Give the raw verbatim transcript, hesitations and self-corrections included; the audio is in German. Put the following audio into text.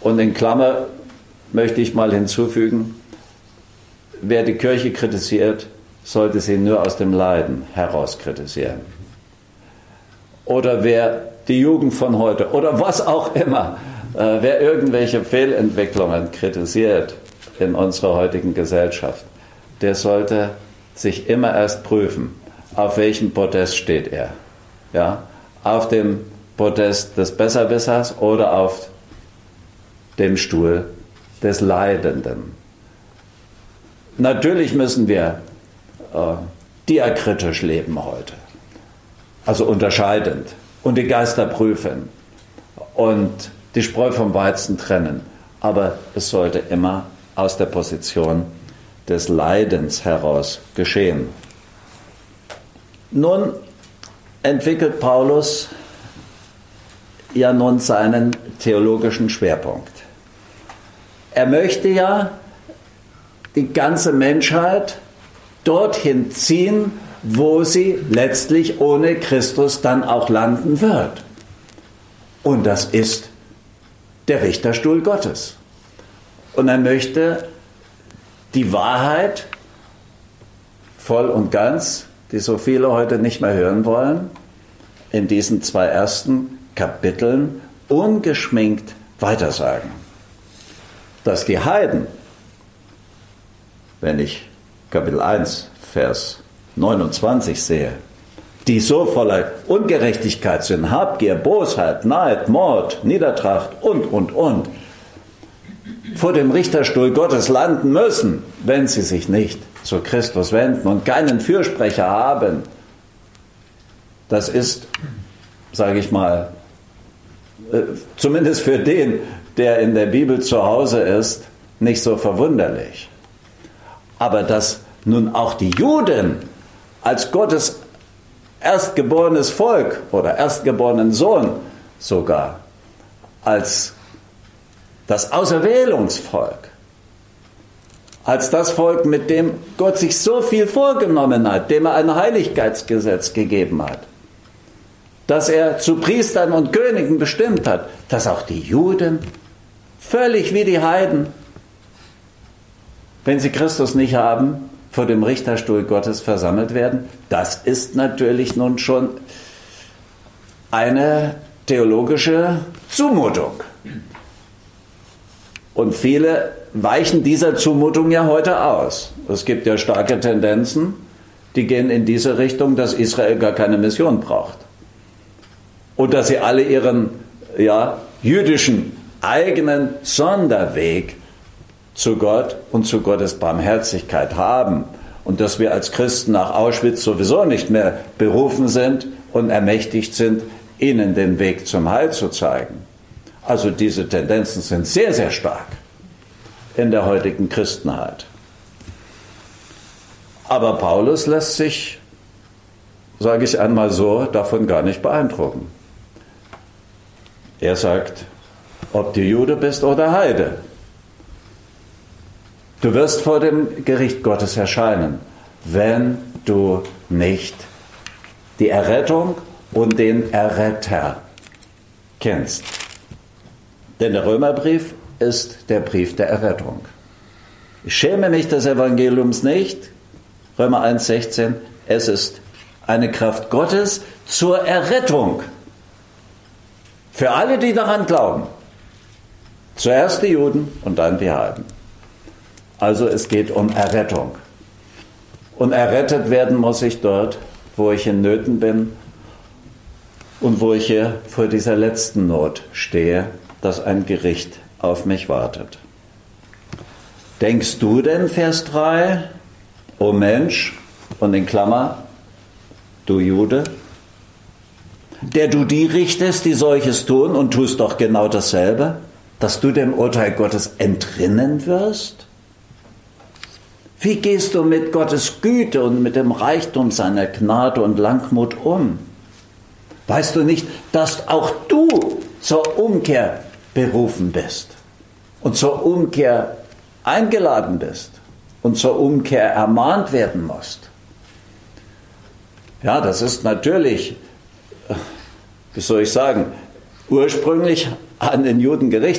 Und in Klammer möchte ich mal hinzufügen, wer die Kirche kritisiert, sollte sie nur aus dem Leiden heraus kritisieren. Oder wer die Jugend von heute oder was auch immer, äh, wer irgendwelche Fehlentwicklungen kritisiert in unserer heutigen Gesellschaft, der sollte sich immer erst prüfen, auf welchem Podest steht er. Ja? Auf dem Podest des Besserwissers oder auf dem Stuhl des Leidenden. Natürlich müssen wir äh, diakritisch leben heute, also unterscheidend und die Geister prüfen und die Spreu vom Weizen trennen, aber es sollte immer aus der Position des Leidens heraus geschehen. Nun entwickelt Paulus ja nun seinen theologischen Schwerpunkt. Er möchte ja die ganze Menschheit dorthin ziehen, wo sie letztlich ohne Christus dann auch landen wird. Und das ist der Richterstuhl Gottes. Und er möchte die Wahrheit voll und ganz, die so viele heute nicht mehr hören wollen, in diesen zwei ersten Kapiteln ungeschminkt weitersagen. Dass die Heiden, wenn ich Kapitel eins, Vers neunundzwanzig sehe, die so voller Ungerechtigkeit sind, Habgier, Bosheit, Neid, Mord, Niedertracht und, und, und, vor dem Richterstuhl Gottes landen müssen, wenn sie sich nicht zu Christus wenden und keinen Fürsprecher haben. Das ist, sage ich mal, zumindest für den, der in der Bibel zu Hause ist, nicht so verwunderlich. Aber dass nun auch die Juden als Gottes erstgeborenes Volk oder erstgeborenen Sohn sogar als das Auserwählungsvolk, als das Volk, mit dem Gott sich so viel vorgenommen hat, dem er ein Heiligkeitsgesetz gegeben hat, dass er zu Priestern und Königen bestimmt hat, dass auch die Juden, völlig wie die Heiden, wenn sie Christus nicht haben, vor dem Richterstuhl Gottes versammelt werden. Das ist natürlich nun schon eine theologische Zumutung. Und viele weichen dieser Zumutung ja heute aus. Es gibt ja starke Tendenzen, die gehen in diese Richtung, dass Israel gar keine Mission braucht. Und dass sie alle ihren ja, jüdischen eigenen Sonderweg zu Gott und zu Gottes Barmherzigkeit haben. Und dass wir als Christen nach Auschwitz sowieso nicht mehr berufen sind und ermächtigt sind, ihnen den Weg zum Heil zu zeigen. Also diese Tendenzen sind sehr, sehr stark in der heutigen Christenheit. Aber Paulus lässt sich, sage ich einmal so, davon gar nicht beeindrucken. Er sagt, ob du Jude bist oder Heide, du wirst vor dem Gericht Gottes erscheinen, wenn du nicht die Errettung und den Erretter kennst. Denn der Römerbrief ist der Brief der Errettung. Ich schäme mich des Evangeliums nicht, Römer eins sechzehn, es ist eine Kraft Gottes zur Errettung. Für alle, die daran glauben. Zuerst die Juden und dann die Heiden. Also es geht um Errettung. Und errettet werden muss ich dort, wo ich in Nöten bin und wo ich hier vor dieser letzten Not stehe, dass ein Gericht auf mich wartet. Denkst du denn, Vers drei, o Mensch, und in Klammer, du Jude, der du die richtest, die solches tun und tust doch genau dasselbe, dass du dem Urteil Gottes entrinnen wirst? Wie gehst du mit Gottes Güte und mit dem Reichtum seiner Gnade und Langmut um? Weißt du nicht, dass auch du zur Umkehr berufen bist und zur Umkehr eingeladen bist und zur Umkehr ermahnt werden musst? Ja, das ist natürlich, wie soll ich sagen, ursprünglich an den Juden gerichtet.